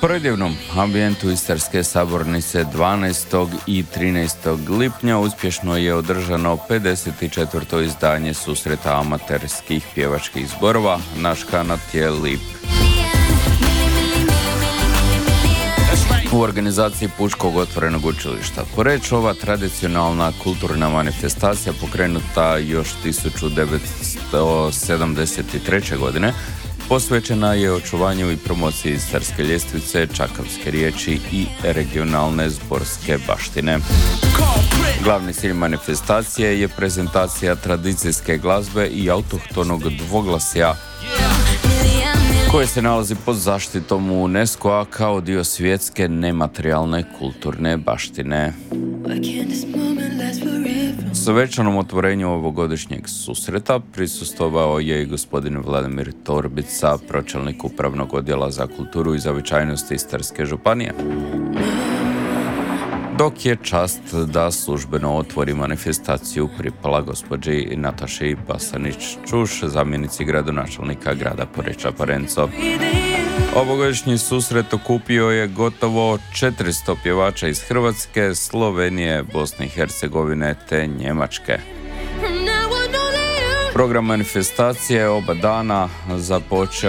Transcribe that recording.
predivnom ambijentu Istarske sabornice 12. i 13. lipnja uspješno je održano 54. izdanje susreta amaterskih pjevačkih zborova. Naš kanat je Lip. U organizaciji Pučkog otvorenog učilišta Poreč ova tradicionalna kulturna manifestacija pokrenuta još 1973. godine posvećena je očuvanju i promociji istarske ljestvice, čakavske riječi i regionalne zborske baštine. Glavni cilj manifestacije je prezentacija tradicijske glazbe i autohtonog dvoglasja koje se nalazi pod zaštitom UNESCO-a kao dio svjetske nematerijalne kulturne baštine. Svečanom otvorenju ovogodišnjeg susreta prisustvovao je i gospodin Vladimir Torbica, pročelnik Upravnog odjela za kulturu i zavičajnost Istarske županije. Dok je čast da službeno otvori manifestaciju pripala gospođi Nataši Basanić-Čuš, zamjenici gradonačelnika grada Poreča Parenco. Ovogodišnji susret okupio je gotovo 400 pjevača iz Hrvatske, Slovenije, Bosne i Hercegovine te Njemačke. Program manifestacije oba dana započeo